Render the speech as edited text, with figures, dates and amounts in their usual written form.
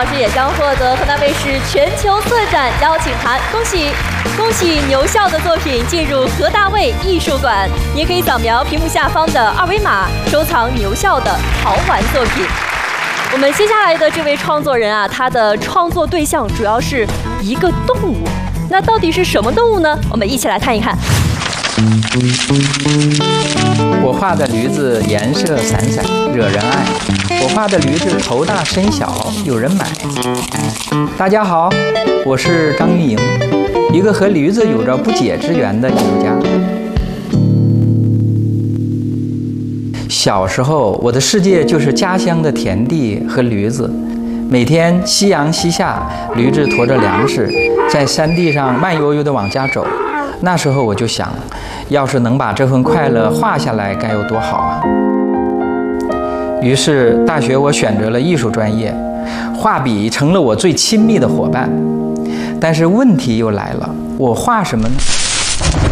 老师也将获得河南卫视全球策展邀请函，恭喜牛校的作品进入何大卫艺术馆。你也可以扫描屏幕下方的二维码，收藏牛校的豪玩作品。我们接下来的这位创作人啊，他的创作对象主要是一个动物，那到底是什么动物呢？我们一起来看一看。 我画的驴子颜色闪闪，惹人爱。我画的驴子头大身小，有人买。大家好，我是张玉莹，一个和驴子有着不解之缘的艺术家。小时候，我的世界就是家乡的田地和驴子。每天夕阳西下，驴子驮着粮食，在山地上慢悠悠地往家走。那时候我就想，要是能把这份快乐画下来，该有多好啊！于是大学我选择了艺术专业，画笔成了我最亲密的伙伴。但是问题又来了，我画什么呢？